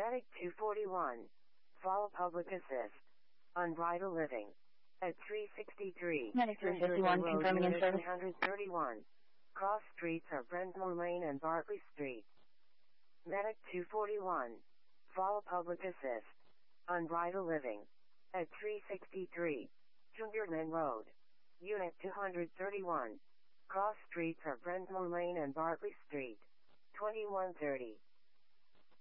Medic 241. Follow public assist. Unbridled living. At 363. Medic Gingerton 351 Road, confirming in Unit service. 131. Cross streets are Brentmore Lane and Bartley Street. Medic 241. Follow public assist. Unbridled living. At 363. Gingerton Road. Unit 231. Cross streets are Brentmore Lane and Bartley Street. 2130.